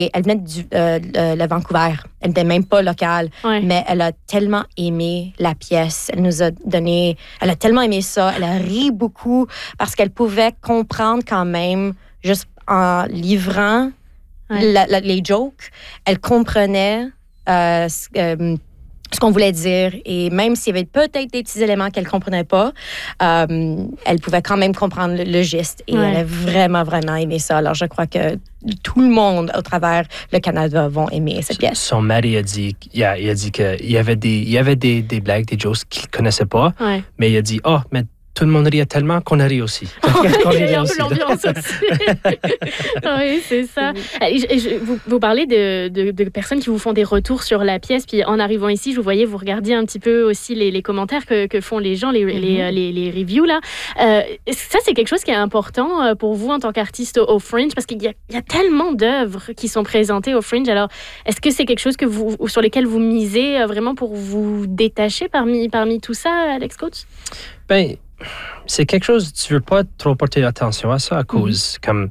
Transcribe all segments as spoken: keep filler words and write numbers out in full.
elle venait du euh, le, le Vancouver. Elle n'était même pas locale, ouais. mais elle a tellement aimé la pièce. Elle nous a donné... Elle a tellement aimé ça. Elle a ri beaucoup parce qu'elle pouvait comprendre quand même, juste en livrant ouais. la, la, les jokes, elle comprenait euh, ce, euh, ce qu'on voulait dire. Et même s'il y avait peut-être des petits éléments qu'elle ne comprenait pas, euh, elle pouvait quand même comprendre le, le geste. Et ouais. elle a vraiment, vraiment aimé ça. Alors, je crois que tout le monde au travers le Canada vont aimer cette pièce. Son mari a dit, il a, il a dit qu'il y avait, des, il y avait des, des blagues, des jokes qu'il ne connaissait pas, ouais. mais il a dit « Oh, mais tout le monde riait tellement qu'on a ri aussi. » Il y a un peu l'ambiance aussi. Oui, c'est ça. Et je, et je, vous, vous parlez de, de, de personnes qui vous font des retours sur la pièce, puis en arrivant ici, je vous voyais, vous regardiez un petit peu aussi les, les commentaires que, que font les gens, les, mm-hmm. les, les, les reviews, là. Euh, ça, c'est quelque chose qui est important pour vous en tant qu'artiste au Fringe, parce qu'il y a, il y a tellement d'œuvres qui sont présentées au Fringe. Alors, est-ce que c'est quelque chose que vous, sur lesquelles vous misez vraiment pour vous détacher parmi, parmi tout ça, Alex Coates? Ben, c'est quelque chose, tu veux pas trop porter attention à ça à cause, mm-hmm. comme,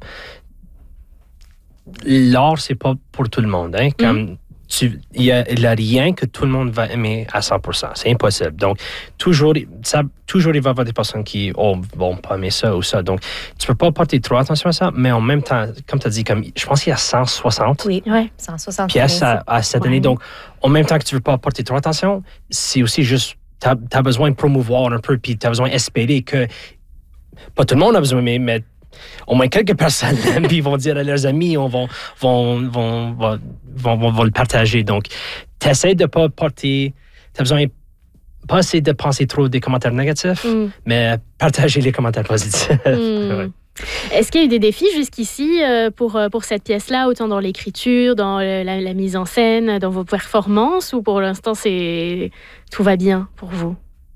l'art, c'est pas pour tout le monde, hein, comme, mm-hmm. tu, il y a, il y a rien que tout le monde va aimer à cent pour cent, c'est impossible, donc, toujours, ça, toujours il va y avoir des personnes qui, oh, vont pas aimer ça ou ça, donc, tu peux pas porter trop attention à ça, mais en même temps, comme tu as dit, comme, je pense qu'il y a cent soixante oui, ouais, cent soixante pièces à, à cette ouais. année, donc, en même temps que tu veux pas porter trop attention, c'est aussi juste T'as, t'as besoin de promouvoir un peu, puis t'as besoin d'espérer que... Pas tout le monde a besoin, mais, mais au moins quelques personnes l'aiment, puis ils vont dire à leurs amis, on vont, vont, vont, vont, vont, vont, vont le partager. Donc, t'essaies de pas porter... T'as besoin pas essayer de penser trop des commentaires négatifs, mm. mais partager les commentaires positifs. Mm. Ouais. Est-ce qu'il y a eu des défis jusqu'ici pour, pour cette pièce-là, autant dans l'écriture, dans la, la mise en scène, dans vos performances, ou pour l'instant, c'est, tout va bien pour vous?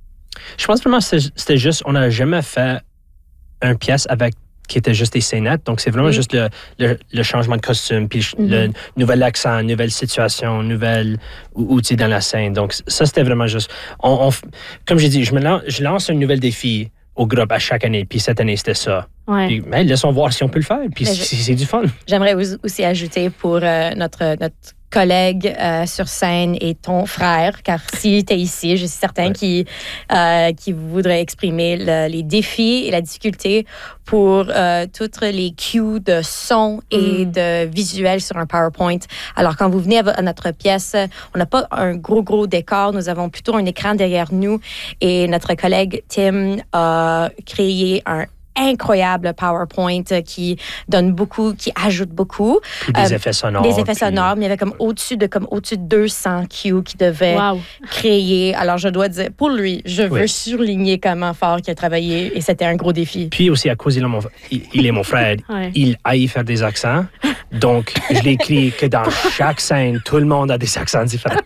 Je pense vraiment que c'était, c'était juste, on n'a jamais fait une pièce avec qui était juste des scénettes, donc c'est vraiment mm. juste le, le, le changement de costume, puis mm-hmm. le nouvel accent, nouvelle situation, nouvel outil dans la scène. Donc ça, c'était vraiment juste... On, on, comme j'ai dit, je, me lance, je lance un nouvel défi au groupe à chaque année, puis cette année, c'était ça. Ouais. Puis, ben, laissons voir si on peut le faire, puis c'est, je, c'est du fun. J'aimerais aussi ajouter pour euh, notre, notre collègue euh, sur scène et ton frère, car s'il était ici, je suis certain ouais. qu'il, euh, qu'il voudrait exprimer le, les défis et la difficulté pour euh, toutes les cues de son et mm. de visuel sur un PowerPoint. Alors, quand vous venez à, à notre pièce, on n'a pas un gros, gros décor. Nous avons plutôt un écran derrière nous. Et notre collègue Tim a créé un incroyable PowerPoint qui donne beaucoup, qui ajoute beaucoup. Puis des euh, effets sonores. Des effets puis... sonores, mais il y avait comme au-dessus de, comme au-dessus de deux cents cues qu'il devait wow. créer. Alors, je dois dire, pour lui, je veux oui. surligner comment fort il a travaillé et c'était un gros défi. Puis aussi, à cause il est mon, il, il est mon frère, ouais. il haït faire des accents. Donc, je l'écris que dans chaque scène, tout le monde a des accents différents.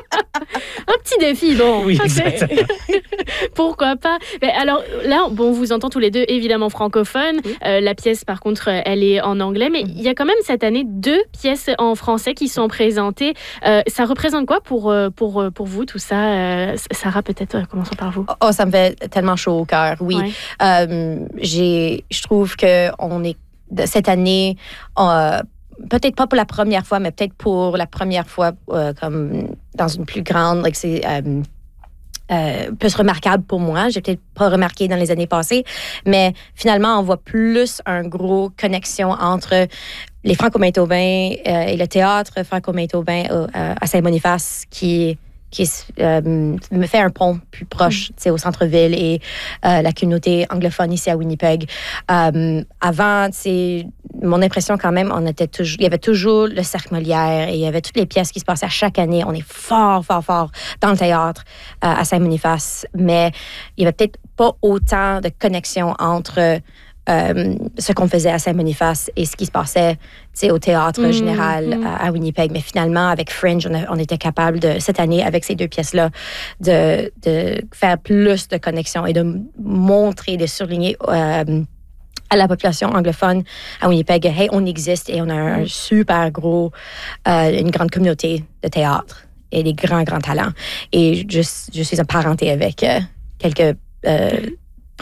Un petit défi, bon. Oui, exactement. Pourquoi pas? Mais alors là, bon, on vous entend tous les deux évidemment francophones. Oui. Euh, la pièce, par contre, elle est en anglais, mais il y a quand même cette année deux pièces en français qui sont présentées. Euh, ça représente quoi pour, pour, pour vous, tout ça? Euh, Sarah, peut-être, commençons par vous. Oh, ça me fait tellement chaud au cœur, oui. Ouais. Euh, j'ai, je trouve qu'on est, cette année, on, peut-être pas pour la première fois, mais peut-être pour la première fois euh, comme dans une plus grande, like c'est euh, euh, plus remarquable pour moi. J'ai peut-être pas remarqué dans les années passées, mais finalement, on voit plus un gros connexion entre les Franco-Manitobains euh, et le théâtre Franco-Manitobain euh, à Saint-Boniface qui qui euh, me fait un pont plus proche, mm. au centre-ville et euh, la communauté anglophone ici à Winnipeg. Euh, avant, c'est mon impression quand même, on était toujours, il y avait toujours le Cercle Molière et il y avait toutes les pièces qui se passaient à chaque année. On est fort, fort, fort dans le théâtre euh, à Saint-Boniface, mais il y avait peut-être pas autant de connexion entre Euh, ce qu'on faisait à Saint-Boniface et ce qui se passait au théâtre mmh, général mmh. À, à Winnipeg. Mais finalement, avec Fringe, on, a, on était capable, de, cette année, avec ces deux pièces-là, de, de faire plus de connexions et de montrer, de surligner euh, à la population anglophone à Winnipeg, hey, on existe et on a un super gros, euh, une grande communauté de théâtre et des grands, grands talents. Et je, je suis apparentée avec euh, quelques... Euh,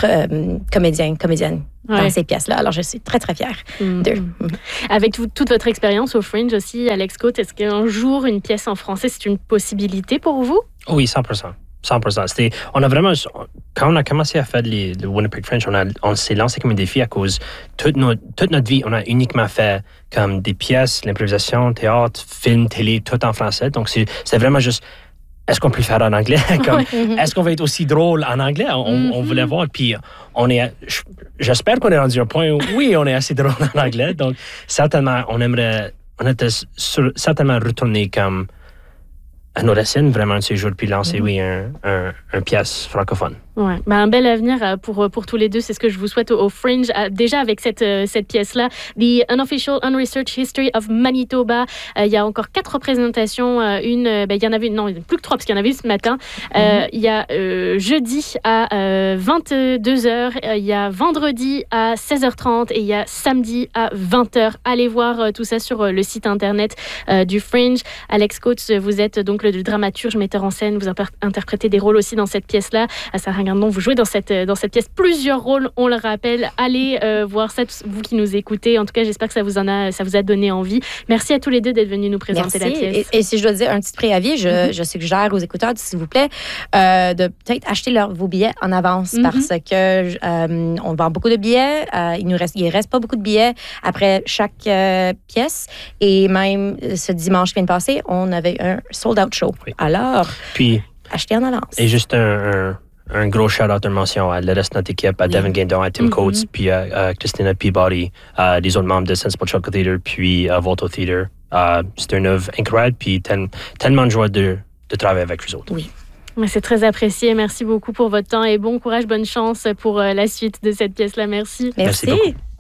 euh, comédiens, comédiennes ouais. dans ces pièces-là. Alors, je suis très, très fière mm-hmm. d'eux. Avec tout, toute votre expérience au Fringe aussi, Alex Coates, est-ce qu'un jour, une pièce en français, c'est une possibilité pour vous? Oui, cent pour cent. cent pour cent. C'était, on a vraiment, quand on a commencé à faire les, le Winnipeg Fringe, on, a, on s'est lancé comme un défi à cause toute notre, toute notre vie, on a uniquement fait comme des pièces, l'improvisation, théâtre, film, télé, tout en français. Donc, c'est, c'est vraiment juste, est-ce qu'on peut le faire en anglais? Comme, est-ce qu'on va être aussi drôle en anglais? On, mm-hmm. on voulait voir. Puis, on est, j'espère qu'on est rendu à un point où, oui, on est assez drôle en anglais. Donc, certainement, on aimerait, on était sur, certainement retourner comme à nos racines, vraiment, de ces jours, puis lancer, mm-hmm. oui, un, un, un pièce francophone. Ouais. Ben, un bel avenir pour, pour tous les deux, c'est ce que je vous souhaite au, au Fringe. Déjà avec cette, cette pièce-là, The Unofficial Unresearched History of Manitoba, euh, il y a encore quatre représentations. Une, ben, il y en avait une, non, plus que trois, parce qu'il y en avait une ce matin. Euh, mm-hmm. Il y a euh, jeudi à euh, vingt-deux heures, euh, il y a vendredi à seize heures trente et il y a samedi à vingt heures. Allez voir euh, tout ça sur euh, le site internet euh, du Fringe. Alex Coates, vous êtes donc le, le dramaturge, metteur en scène, vous imper- interprétez des rôles aussi dans cette pièce-là. À Sarah Gagnon, vous jouez dans cette, dans cette pièce plusieurs rôles, on le rappelle. Allez euh, voir ça, vous qui nous écoutez. En tout cas, j'espère que ça vous, en a, ça vous a donné envie. Merci à tous les deux d'être venus nous présenter Merci. la pièce. Et, et si je dois dire un petit préavis, je, mm-hmm. je suggère aux écouteurs, s'il vous plaît, euh, de peut-être acheter leur, vos billets en avance mm-hmm. parce que euh, on vend beaucoup de billets. Euh, il ne reste, il reste pas beaucoup de billets après chaque euh, pièce. Et même ce dimanche qui vient de passer, on avait un sold-out show. Oui. Alors, Puis, achetez en avance. Et juste un... un... Un gros shout-out, une mention à le reste de notre équipe, à Devin Guindon, à Tim mm-hmm. Coates, puis à, à Christina Peabody, à des autres membres de Sensible Chuckle Theatre, puis à Volto Theatre. Uh, c'est une œuvre incroyable, puis tel, tellement de joie de, de travailler avec vous autres. Oui. C'est très apprécié. Merci beaucoup pour votre temps et bon courage, bonne chance pour la suite de cette pièce-là. Merci. Merci. Merci beaucoup.